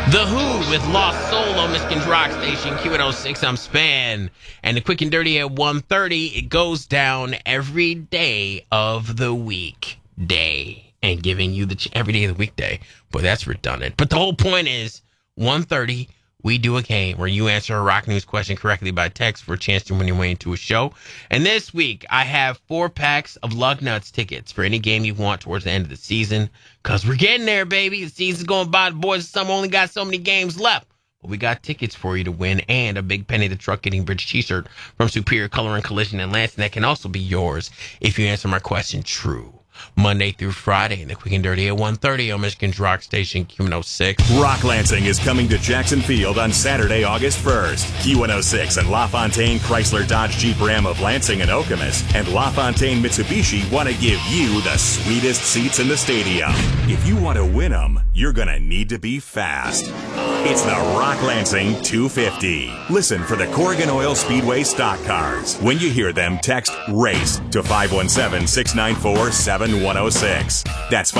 The Who with Lost Soul on Michigan's Rock Station, Q106. I'm Span. And the Quick and Dirty at 1:30, it goes down every day of the weekday. And giving you the every day of the weekday. Boy, that's redundant. But the whole point is, 1:30, we do a game where you answer a rock news question correctly by text for a chance to win your way into a show. And this week, I have 4 packs of Lug Nuts tickets for any game you want towards the end of the season. Because we're getting there, baby. The season's going by. The boys' summer only got so many games left. But we got tickets for you to win and a Big Penny the Truck Getting Bridge t-shirt from Superior Color and Collision in Lansing that can also be yours if you answer my question true. Monday through Friday in the Quick and Dirty at 1:30 on Michigan's Rock Station, Q106. Rock Lansing is coming to Jackson Field on Saturday, August 1st. Q106 and LaFontaine Chrysler Dodge Jeep Ram of Lansing and Okemos and LaFontaine Mitsubishi want to give you the sweetest seats in the stadium. If you want to win them, you're going to need to be fast. It's the Rock Lansing 250. Listen for the Corrigan Oil Speedway stock cars. When you hear them, text RACE to 517-694-7106. That's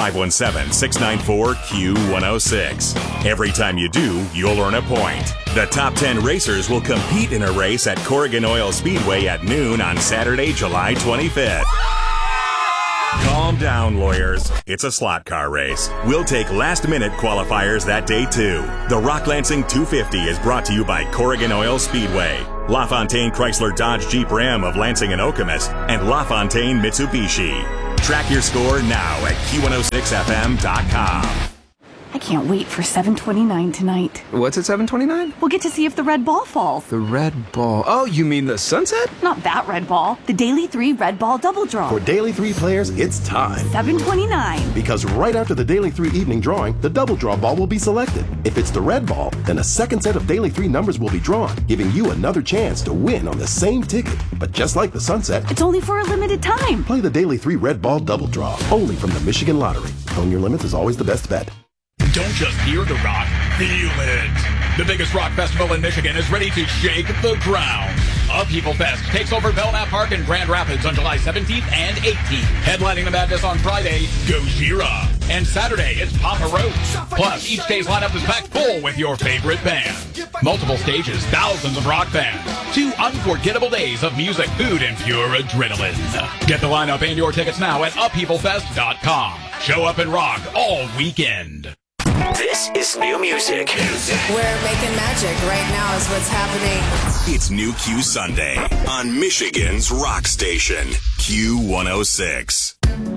517-694-Q106. Every time you do, you'll earn a point. The top 10 racers will compete in a race at Corrigan Oil Speedway at noon on Saturday, July 25th. Calm down, lawyers. It's a slot car race. We'll take last-minute qualifiers that day, too. The Rock Lansing 250 is brought to you by Corrigan Oil Speedway, LaFontaine Chrysler Dodge Jeep Ram of Lansing and Okemos, and LaFontaine Mitsubishi. Track your score now at Q106FM.com. I can't wait for 7:29 tonight. What's at 7:29? We'll get to see if the red ball falls. The red ball. Oh, you mean the sunset? Not that red ball. The Daily 3 red ball double draw. For Daily 3 players, it's time. 7:29. Because right after the Daily 3 evening drawing, the double draw ball will be selected. If it's the red ball, then a second set of Daily 3 numbers will be drawn, giving you another chance to win on the same ticket. But just like the sunset, It's only for a limited time. play the Daily 3 red ball double draw, only from the Michigan Lottery. Own your limits is always the best bet. Don't just hear the rock, feel it. The biggest rock festival in Michigan is ready to shake the ground. Upheaval Fest takes over Belknap Park in Grand Rapids on July 17th and 18th. Headlining the madness on Friday, Gojira. And Saturday, it's Papa Roach. Plus, each day's lineup is packed full with your favorite band. Multiple stages, thousands of rock bands. 2 unforgettable days of music, food, and pure adrenaline. Get the lineup and your tickets now at upheavalfest.com. Show up and rock all weekend. This is new music. We're making magic right now is what's happening. It's New Q Sunday on Michigan's Rock Station, Q106.